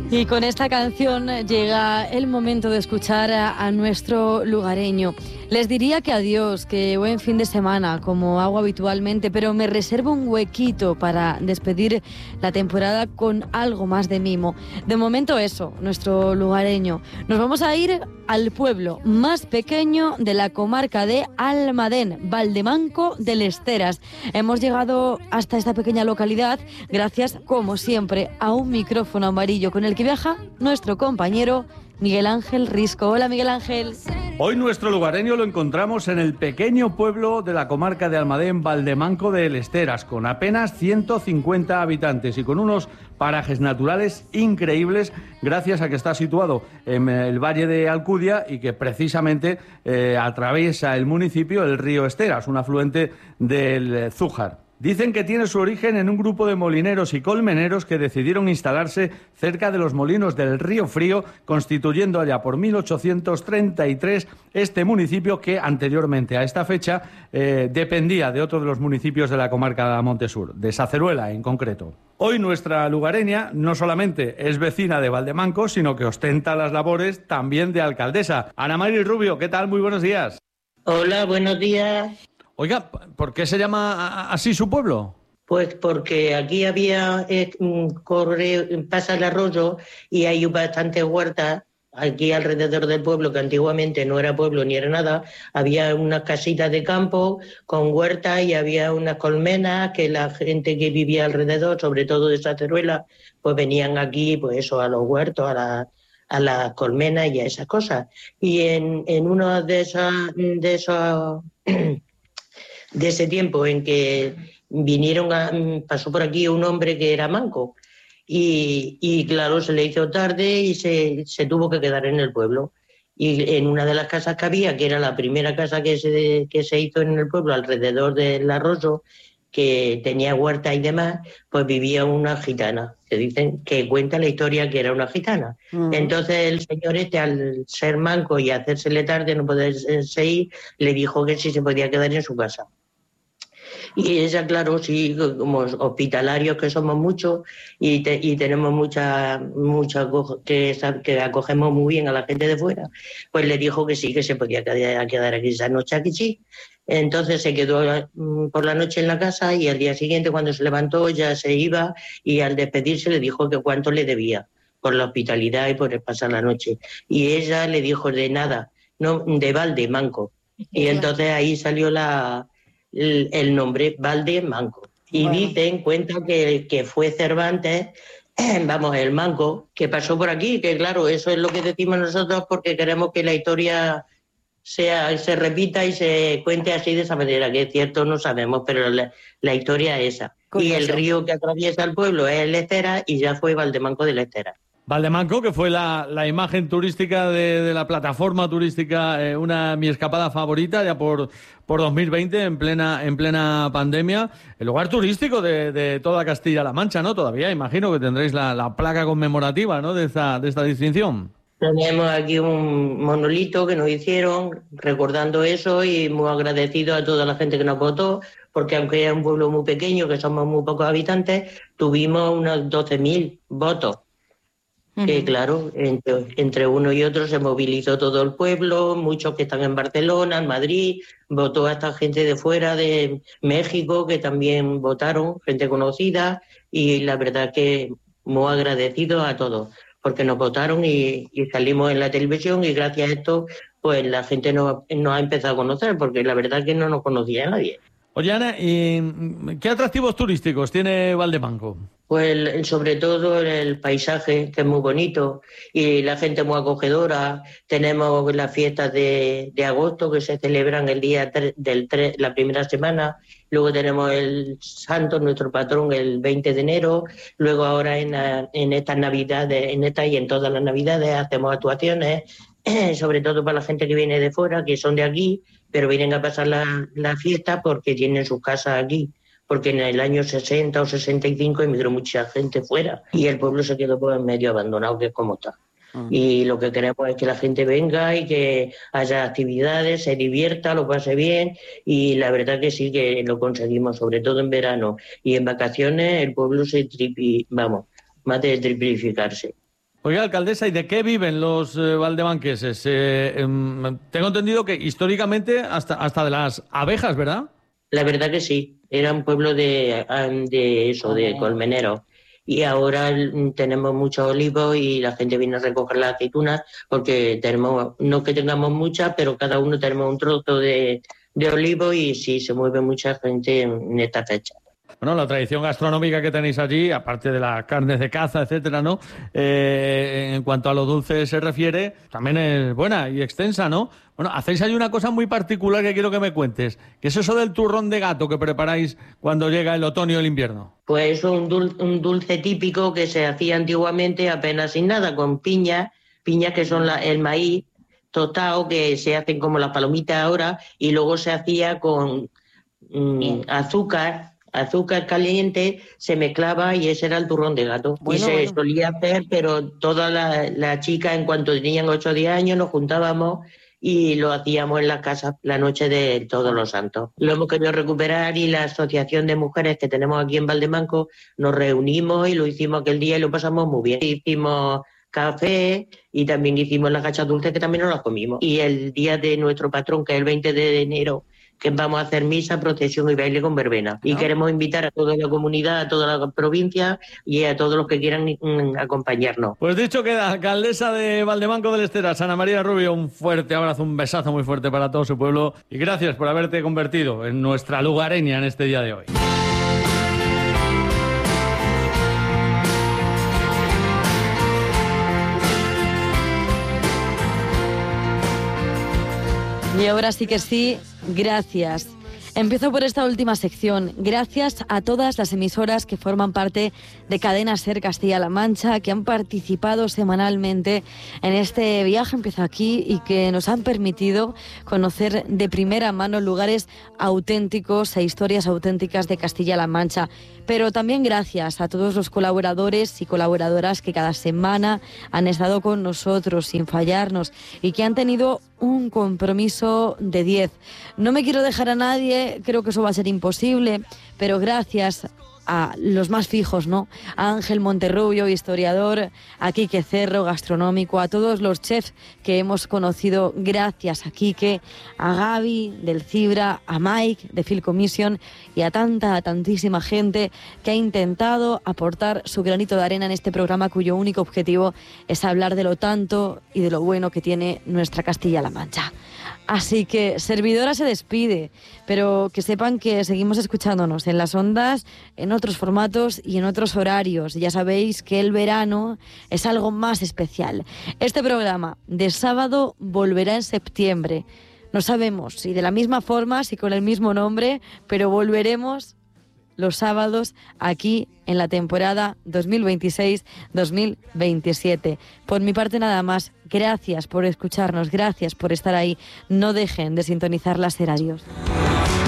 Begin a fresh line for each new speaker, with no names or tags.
Y con esta canción llega el momento de escuchar a nuestro lugareño. Les diría que adiós, que buen fin de semana, como hago habitualmente, pero me reservo un huequito para despedir la temporada con algo más de mimo. De momento eso, nuestro lugareño. Nos vamos a ir al pueblo más pequeño de la comarca de Almadén, Valdemanco de Lesteras. Hemos llegado hasta esta pequeña localidad gracias, como siempre, a un micrófono amarillo con el que viaja nuestro compañero Miguel Ángel Risco. Hola, Miguel Ángel.
Hoy nuestro lugareño lo encontramos en el pequeño pueblo de la comarca de Almadén, Valdemanco de Lesteras, con apenas 150 habitantes y con unos parajes naturales increíbles gracias a que está situado en el valle de Alcudia y que precisamente atraviesa el municipio el río Esteras, un afluente del Zújar. Dicen que tiene su origen en un grupo de molineros y colmeneros que decidieron instalarse cerca de los molinos del Río Frío, constituyendo allá por 1833 este municipio que anteriormente a esta fecha dependía de otro de los municipios de la comarca de Montesur, de Saceruela en concreto. Hoy nuestra lugareña no solamente es vecina de Valdemanco, sino que ostenta las labores también de alcaldesa. Ana Mari Rubio, ¿qué tal? Muy buenos días.
Hola, buenos días.
Oiga, ¿por qué se llama así su pueblo?
Pues porque aquí había, pasa el arroyo y hay bastantes huertas aquí alrededor del pueblo, que antiguamente no era pueblo ni era nada. Había unas casitas de campo con huertas y había unas colmenas que la gente que vivía alrededor, sobre todo de Saceruela, pues venían aquí, pues eso, a los huertos, a las colmenas y a esas cosas. Y en uno de esos de ese tiempo en que pasó por aquí un hombre que era manco y claro, se le hizo tarde y se tuvo que quedar en el pueblo. Y en una de las casas que había, que era la primera casa que se hizo en el pueblo alrededor del arroyo, que tenía huerta y demás, pues vivía una gitana, que cuenta la historia que era una gitana. Uh-huh. Entonces el señor al ser manco y hacérsele tarde, no poderse ir, le dijo que sí se podía quedar en su casa. Y ella, claro, sí, como hospitalarios que somos muchos y tenemos mucha que acogemos muy bien a la gente de fuera, pues le dijo que sí, que se podía quedar aquí esa noche aquí sí. Entonces se quedó por la noche en la casa y al día siguiente, cuando se levantó, ya se iba y al despedirse le dijo que cuánto le debía por la hospitalidad y por pasar la noche. Y ella le dijo de nada, no, de Valdemanco. Y entonces ahí salió el nombre Valdemanco. Y bueno, cuentan que fue Cervantes, el manco, que pasó por aquí, que claro, eso es lo que decimos nosotros porque queremos que la historia se repita y se cuente así de esa manera, que es cierto, no sabemos, pero la historia es esa. Curioso. Y el río que atraviesa el pueblo es el Lesteras y ya fue Valdemanco de Lesteras.
Valdemanco, que fue la imagen turística de la plataforma turística, mi escapada favorita, ya por 2020, en plena pandemia. El lugar turístico de toda Castilla-La Mancha, ¿no? Todavía imagino que tendréis la placa conmemorativa, ¿no? de esta distinción.
Tenemos aquí un monolito que nos hicieron recordando eso y muy agradecido a toda la gente que nos votó, porque aunque es un pueblo muy pequeño, que somos muy pocos habitantes, tuvimos unos 12.000 votos. Que claro, entre uno y otro se movilizó todo el pueblo, muchos que están en Barcelona, en Madrid, votó a esta gente de fuera, de México, que también votaron, gente conocida, y la verdad que muy agradecidos a todos, porque nos votaron y salimos en la televisión y gracias a esto pues la gente nos ha empezado a conocer, porque la verdad que no nos conocía nadie.
Oye, Ana, ¿y qué atractivos turísticos tiene Valdemanco?
Pues sobre todo el paisaje, que es muy bonito, y la gente muy acogedora. Tenemos las fiestas de agosto que se celebran el día la primera semana. Luego tenemos el santo, nuestro patrón, el 20 de enero. Luego ahora en estas navidades, en esta y en todas las navidades hacemos actuaciones, sobre todo para la gente que viene de fuera, que son de aquí, pero vienen a pasar la fiesta porque tienen sus casas aquí. Porque en el año 60 o 65 emigró mucha gente fuera y el pueblo se quedó pues medio abandonado, que es como está. Y lo que queremos es que la gente venga y que haya actividades, se divierta, lo pase bien, y la verdad que sí que lo conseguimos, sobre todo en verano y en vacaciones el pueblo más de triplificarse.
Oiga, alcaldesa, ¿y de qué viven los valdebanqueses? Tengo entendido que históricamente hasta de las abejas, ¿verdad?
La verdad que sí, era un pueblo de colmeneros. Y ahora tenemos muchos olivos y la gente viene a recoger las aceitunas porque tenemos, no que tengamos muchas, pero cada uno tenemos un trozo de olivo y sí, se mueve mucha gente en esta fecha.
Bueno, la tradición gastronómica que tenéis allí, aparte de las carnes de caza, etcétera, ¿no? En cuanto a lo dulce se refiere, también es buena y extensa, ¿no? Bueno, hacéis ahí una cosa muy particular que quiero que me cuentes, que es eso del turrón de gato que preparáis cuando llega el otoño y el invierno.
Pues eso es un dulce típico que se hacía antiguamente apenas sin nada, con piñas que son el maíz tostado, que se hacen como las palomitas ahora, y luego se hacía con azúcar caliente, se mezclaba y ese era el turrón de gato. Bueno, y se solía hacer, pero todas las chicas, en cuanto tenían 8 o 10 años, nos juntábamos y lo hacíamos en la casa la noche de Todos los Santos. Lo hemos querido recuperar y la asociación de mujeres que tenemos aquí en Valdemanco nos reunimos y lo hicimos aquel día y lo pasamos muy bien. Hicimos café y también hicimos las gachas dulces que también nos las comimos. Y el día de nuestro patrón, que es el 20 de enero, que vamos a hacer misa, procesión y baile con verbena. Y queremos invitar a toda la comunidad, a toda la provincia y a todos los que quieran acompañarnos.
Pues dicho queda, alcaldesa de Valdemanco del Esteras, Ana María Rubio, un fuerte abrazo, un besazo muy fuerte para todo su pueblo y gracias por haberte convertido en nuestra lugareña en este día de hoy.
Y ahora sí que sí, gracias. Empiezo por esta última sección. Gracias a todas las emisoras que forman parte de Cadena SER Castilla-La Mancha, que han participado semanalmente en este viaje, empieza aquí, y que nos han permitido conocer de primera mano lugares auténticos e historias auténticas de Castilla-La Mancha. Pero también gracias a todos los colaboradores y colaboradoras que cada semana han estado con nosotros sin fallarnos y que han tenido un compromiso de 10. No me quiero dejar a nadie, creo que eso va a ser imposible, pero gracias a los más fijos, ¿no? A Ángel Monterrubio, historiador, a Quique Cerro, gastronómico, a todos los chefs que hemos conocido gracias a Quique, a Gaby del Cibra, a Mike de Field Commission y a tantísima gente que ha intentado aportar su granito de arena en este programa cuyo único objetivo es hablar de lo tanto y de lo bueno que tiene nuestra Castilla-La Mancha. Así que servidora se despide, pero que sepan que seguimos escuchándonos en las ondas, en otros formatos y en otros horarios. Ya sabéis que el verano es algo más especial. Este programa de sábado volverá en septiembre. No sabemos si de la misma forma, si con el mismo nombre, pero volveremos los sábados aquí en la temporada 2026-2027. Por mi parte nada más. Gracias por escucharnos, gracias por estar ahí. No dejen de sintonizar la SER. Adiós.